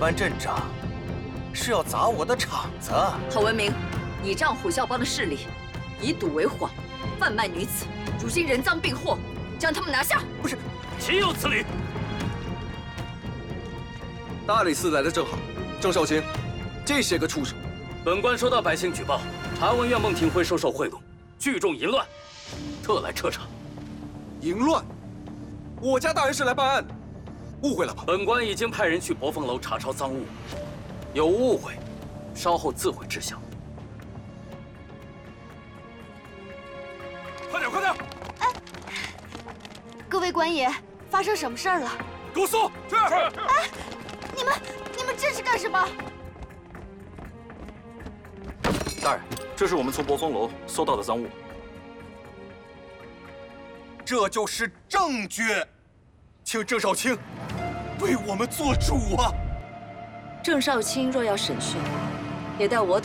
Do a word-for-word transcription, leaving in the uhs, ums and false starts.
般阵仗，是要砸我的场子。 郝文明，倚仗虎啸帮的势力，以赌为幌，贩卖女子，如今人赃并获，将他们拿下。 不是， 岂有此理！ 大理寺来的正好，郑少卿，这些个畜生。 本官收到百姓举报，查文苑孟庭辉收受贿赂，聚众淫乱，特来彻查。 淫乱？我家大人是来办案的，误会了吧？ 本官已经派人去博凤楼查抄赃物，有误会，稍后自会知晓。 快点，快点！ 哎，各位官爷，发生什么事儿了？ 给我搜！是。 哎，你们你们这是干什么？ 大人，这是我们从博凤楼搜到的赃物。 这就是证据，请郑少卿为我们做主啊！ 郑少卿若要审讯，也待我等。